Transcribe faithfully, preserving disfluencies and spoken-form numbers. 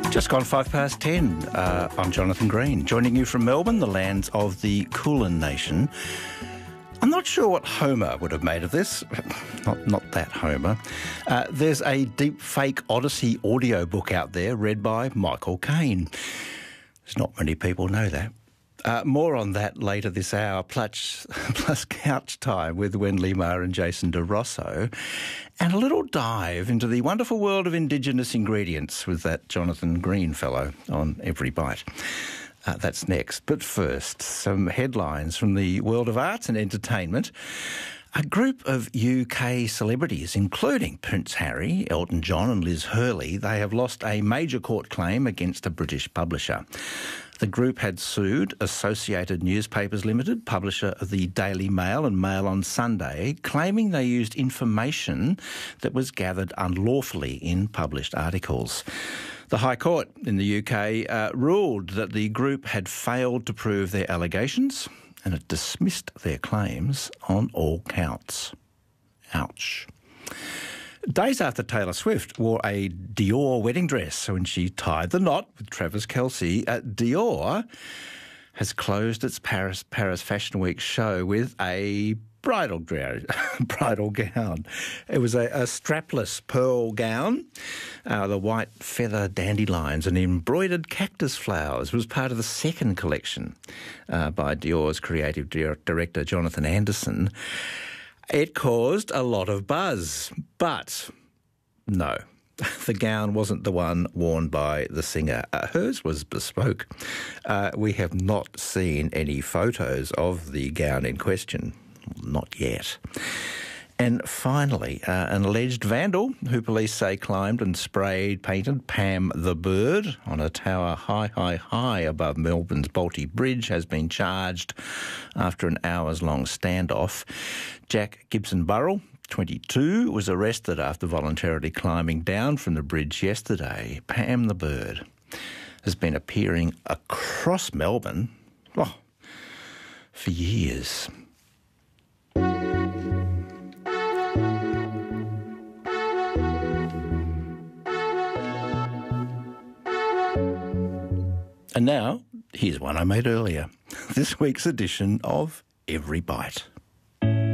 Just gone five past ten. Uh, I'm Jonathan Green, joining you from Melbourne, the lands of the Kulin Nation. I'm not sure what Homer would have made of this. Not not that Homer. Uh, there's a deep fake Odyssey audiobook out there read by Michael Caine. There's not many people know that. Uh, more on that later this hour, plus, plus couch time with Wendy Maher and Jason De Rosso, and a little dive into the wonderful world of Indigenous ingredients with that Jonathan Green fellow on Every Bite. Uh, that's next. But first, some headlines from the world of arts and entertainment. A group of U K celebrities, including Prince Harry, Elton John and Liz Hurley, they have lost a major court claim against a British publisher. The group had sued Associated Newspapers Limited, publisher of the Daily Mail and Mail on Sunday, claiming they used information that was gathered unlawfully in published articles. The High Court in the U K uh, ruled that the group had failed to prove their allegations, and it dismissed their claims on all counts. Ouch. Days after Taylor Swift wore a Dior wedding dress when she tied the knot with Travis Kelce, uh, Dior has closed its Paris Paris Fashion Week show with a bridal, bridal gown. It was a, a strapless pearl gown. Uh, the white feather dandelions and embroidered cactus flowers was part of the second collection uh, by Dior's creative director, Jonathan Anderson. It caused a lot of buzz, but no, the gown wasn't the one worn by the singer. Uh, hers was bespoke. Uh, we have not seen any photos of the gown in question. Not yet. And finally, uh, an alleged vandal who police say climbed and sprayed painted Pam the bird on a tower high, high, high above Melbourne's Balti Bridge has been charged after an hours-long standoff. Jack Gibson-Burrell, twenty-two, was arrested after voluntarily climbing down from the bridge yesterday. Pam the bird has been appearing across Melbourne oh, for years. And now, here's one I made earlier. This week's edition of Every Bite.